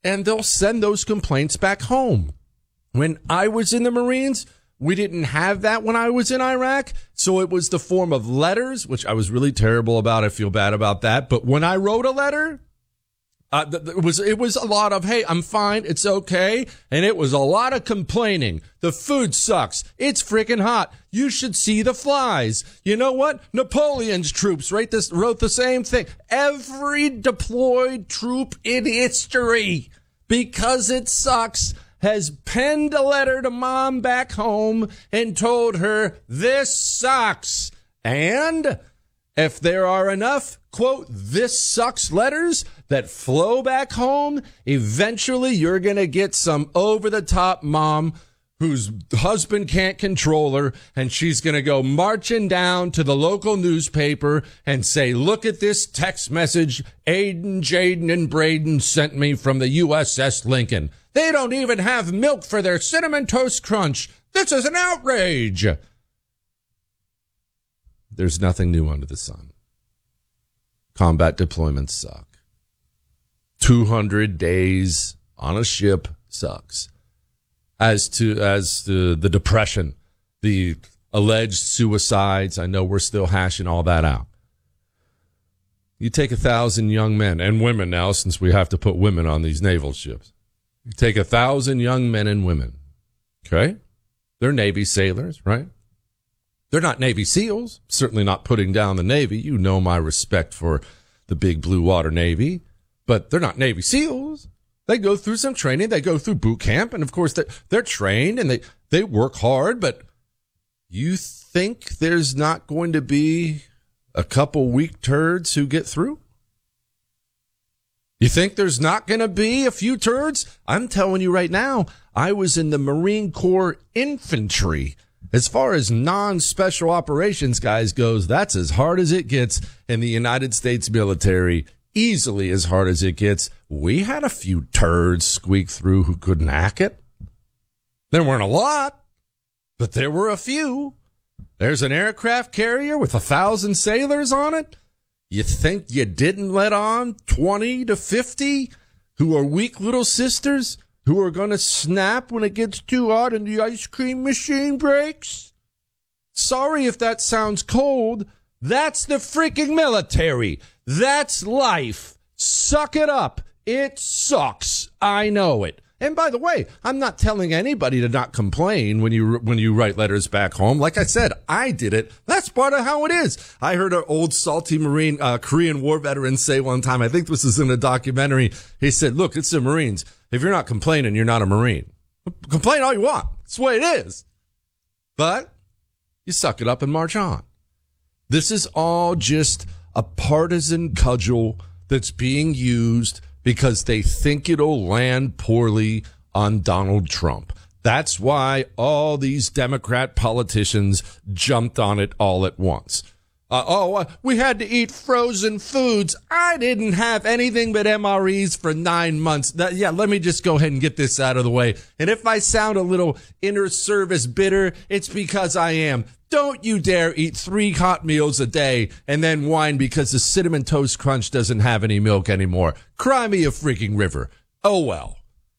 and they'll send those complaints back home. When I was in the Marines, we didn't have that when I was in Iraq. So it was the form of letters, which I was really terrible about. I feel bad about that. But when I wrote a letter, it was a lot of, hey, I'm fine, it's okay. And it was a lot of complaining. The food sucks. It's freaking hot. You should see the flies. You know what? Napoleon's troops wrote the same thing. Every deployed troop in history, because it sucks, has penned a letter to mom back home and told her this sucks. And if there are enough, quote, this sucks letters that flow back home, eventually you're going to get some over-the-top mom whose husband can't control her, and she's going to go marching down to the local newspaper and say, look at this text message Aiden, Jaden, and Braden sent me from the USS Lincoln. They don't even have milk for their Cinnamon Toast Crunch. This is an outrage. There's nothing new under the sun. Combat deployments suck. 200 days on a ship sucks. As to the depression, the alleged suicides, I know we're still hashing all that out. You take 1,000 young men and women now, since we have to put women on these naval ships. You take 1,000 young men and women, okay? They're Navy sailors, right? They're not Navy SEALs, certainly not putting down the Navy. You know my respect for the big blue water Navy, but they're not Navy SEALs. They go through some training. They go through boot camp, and of course they're trained and they work hard, but you think there's not going to be a couple weak turds who get through? You think there's not going to be a few turds? I'm telling you right now, I was in the Marine Corps infantry. As far as non-special operations guys goes, that's as hard as it gets in the United States military. Easily as hard as it gets. We had a few turds squeak through who couldn't hack it. There weren't a lot, but there were a few. There's an aircraft carrier with 1,000 sailors on it. You think you didn't let on 20 to 50 who are weak little sisters who are going to snap when it gets too hot and the ice cream machine breaks? Sorry if that sounds cold. That's the freaking military. That's life. Suck it up. It sucks. I know it. And by the way, I'm not telling anybody to not complain when you write letters back home. Like I said, I did it. That's part of how it is. I heard an old salty Marine, Korean War veteran say one time, I think this was in a documentary, he said, look, it's the Marines. If you're not complaining, you're not a Marine. Complain all you want. It's the way it is. But you suck it up and march on. This is all just a partisan cudgel that's being used because they think it'll land poorly on Donald Trump. That's why all these Democrat politicians jumped on it all at once. We had to eat frozen foods. I didn't have anything but MREs for 9 months. Let me just go ahead and get this out of the way. And if I sound a little inner service bitter, it's because I am. Don't you dare eat 3 hot meals a day and then whine because the Cinnamon Toast Crunch doesn't have any milk anymore. Cry me a freaking river. Oh, well.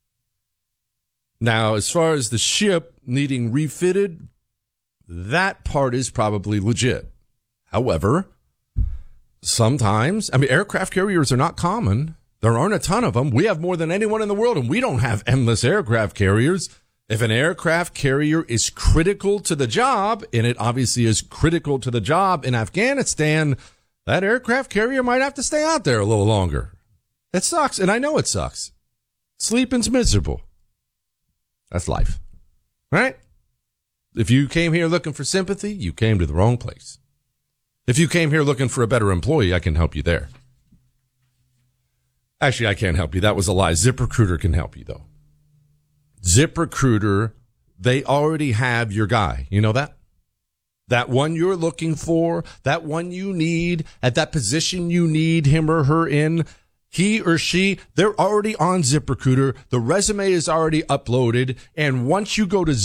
Now, as far as the ship needing refitted, that part is probably legit. However, sometimes, aircraft carriers are not common. There aren't a ton of them. We have more than anyone in the world, and we don't have endless aircraft carriers. If an aircraft carrier is critical to the job, and it obviously is critical to the job in Afghanistan, that aircraft carrier might have to stay out there a little longer. It sucks, and I know it sucks. Sleeping's miserable. That's life, right? If you came here looking for sympathy, you came to the wrong place. If you came here looking for a better employee, I can help you there. Actually, I can't help you. That was a lie. ZipRecruiter can help you, though. ZipRecruiter, they already have your guy. You know that? That one you're looking for, that one you need, at that position you need him or her in, he or she, they're already on ZipRecruiter. The resume is already uploaded. And once you go to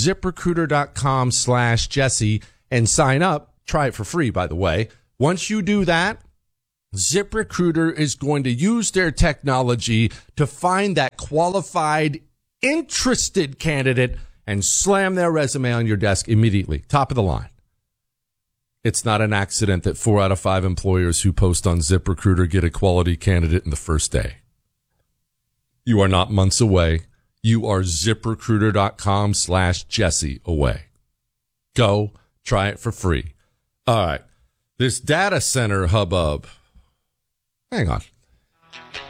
ZipRecruiter.com/Jesse and sign up, try it for free, by the way. Once you do that, ZipRecruiter is going to use their technology to find that qualified, interested candidate and slam their resume on your desk immediately. Top of the line. It's not an accident that 4 out of 5 employers who post on ZipRecruiter get a quality candidate in the first day. You are not months away. You are ZipRecruiter.com/Jesse away. Go try it for free. All right. This data center hubbub. Hang on.